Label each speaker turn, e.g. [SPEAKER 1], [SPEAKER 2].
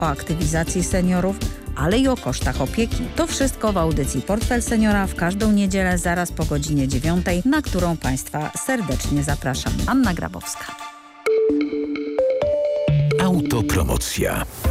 [SPEAKER 1] o aktywizacji seniorów, ale i o kosztach opieki. To wszystko w audycji Portfel Seniora w każdą niedzielę zaraz po godzinie 9, na którą Państwa serdecznie zapraszam. Anna Grabowska.
[SPEAKER 2] Autopromocja.